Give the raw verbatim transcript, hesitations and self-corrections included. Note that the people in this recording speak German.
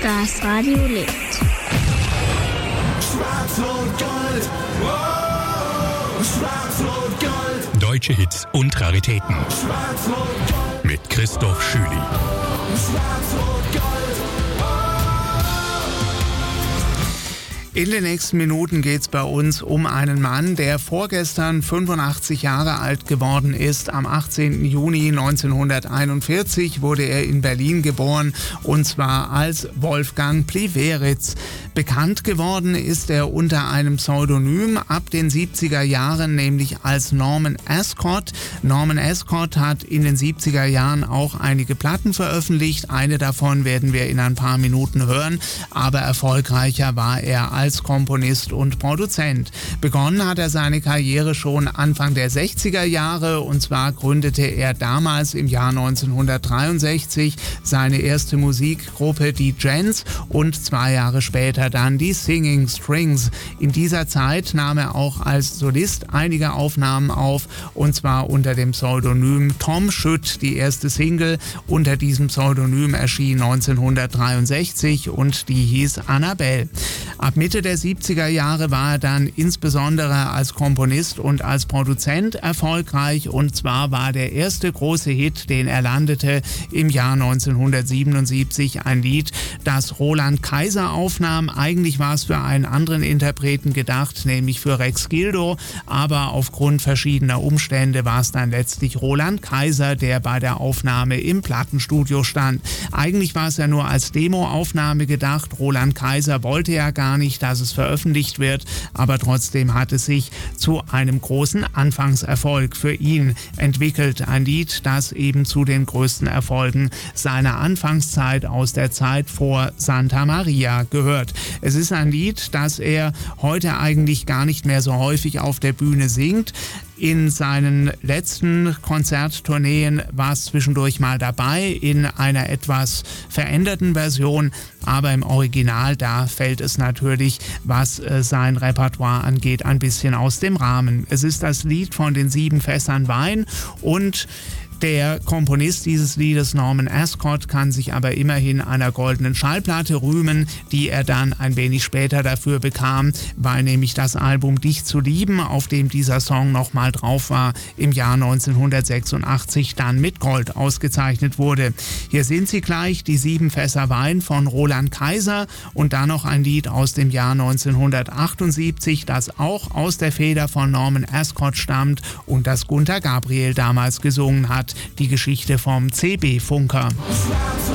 Das Radio lebt. Schwarz-Rot-Gold, wow, Schwarz-Rot-Gold. Deutsche Hits und Raritäten. Schwarz-Rot-Gold. Mit Christoph Schüli. Schwarz-Rot-Gold. In den nächsten Minuten geht es bei uns um einen Mann, der vorgestern fünfundachtzig Jahre alt geworden ist. Am achtzehnten Juni neunzehnhunderteinundvierzig wurde er in Berlin geboren, und zwar als Wolfgang Pliveritz. Bekannt geworden ist er unter einem Pseudonym ab den siebziger Jahren, nämlich als Norman Ascot. Norman Ascot hat in den siebziger Jahren auch einige Platten veröffentlicht. Eine davon werden wir in ein paar Minuten hören, aber erfolgreicher war er als als Komponist und Produzent. Begonnen hat er seine Karriere schon Anfang der sechziger Jahre, und zwar gründete er damals im Jahr neunzehnhundertdreiundsechzig seine erste Musikgruppe, die Gents, und zwei Jahre später dann die Singing Strings. In dieser Zeit nahm er auch als Solist einige Aufnahmen auf, und zwar unter dem Pseudonym Tom Schütt. Die erste Single unter diesem Pseudonym erschien neunzehnhundertdreiundsechzig und die hieß Annabelle. Ab Mitte der siebziger Jahre war er dann insbesondere als Komponist und als Produzent erfolgreich, und zwar war der erste große Hit, den er landete, im Jahr neunzehnhundertsiebenundsiebzig ein Lied, das Roland Kaiser aufnahm. Eigentlich war es für einen anderen Interpreten gedacht, nämlich für Rex Gildo, aber aufgrund verschiedener Umstände war es dann letztlich Roland Kaiser, der bei der Aufnahme im Plattenstudio stand. Eigentlich war es ja nur als Demoaufnahme gedacht. Roland Kaiser wollte ja gar nicht, dass es veröffentlicht wird, aber trotzdem hat es sich zu einem großen Anfangserfolg für ihn entwickelt. Ein Lied, das eben zu den größten Erfolgen seiner Anfangszeit aus der Zeit vor Santa Maria gehört. Es ist ein Lied, das er heute eigentlich gar nicht mehr so häufig auf der Bühne singt. In seinen letzten Konzerttourneen war es zwischendurch mal dabei, in einer etwas veränderten Version, aber im Original, da fällt es natürlich, was äh, sein Repertoire angeht, ein bisschen aus dem Rahmen. Es ist das Lied von den sieben Fässern Wein, und der Komponist dieses Liedes, Norman Ascot, kann sich aber immerhin einer goldenen Schallplatte rühmen, die er dann ein wenig später dafür bekam, weil nämlich das Album Dich zu lieben, auf dem dieser Song nochmal drauf war, im Jahr neunzehnhundertsechsundachtzig dann mit Gold ausgezeichnet wurde. Hier sind sie gleich, die sieben Fässer Wein von Roland Kaiser, und dann noch ein Lied aus dem Jahr neunzehnhundertachtundsiebzig, das auch aus der Feder von Norman Ascot stammt und das Gunter Gabriel damals gesungen hat. Die Geschichte vom C B-Funker. Schwarz